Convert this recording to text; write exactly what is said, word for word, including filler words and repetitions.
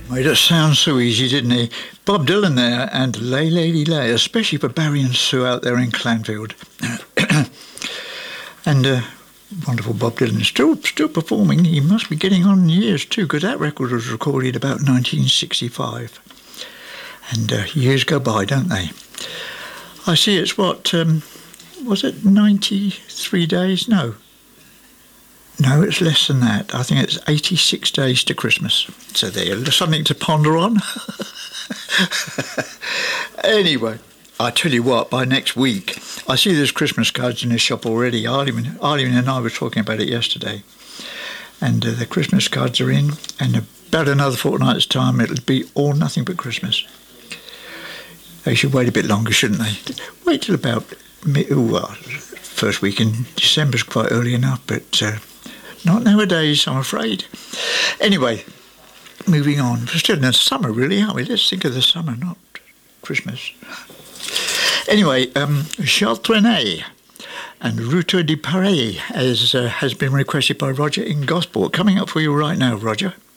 Made it sound so easy, didn't he? Bob Dylan there, and Lay Lady Lay, especially for Barry and Sue out there in Clanfield. and uh, wonderful Bob Dylan, still still performing. He must be getting on in years too, because that record was recorded about nineteen sixty-five. And uh, years go by, don't they? I see it's what, um, was it ninety-three days? No. No, it's less than that. I think it's eighty-six days to Christmas. So there's something to ponder on. Anyway, I tell you what, by next week, I see there's Christmas cards in the shop already. Arlene, Arlene and I were talking about it yesterday. And uh, the Christmas cards are in, and about another fortnight's time, it'll be all nothing but Christmas. They should wait a bit longer, shouldn't they? Wait till about, well, first week in December's quite early enough, but... Uh, Not nowadays, I'm afraid. Anyway, moving on. We're still in the summer, really, aren't we? Let's think of the summer, not Christmas. Anyway, um, Charles Trenet and Route de Paris as, uh, has been requested by Roger in Gosport. Coming up for you right now, Roger.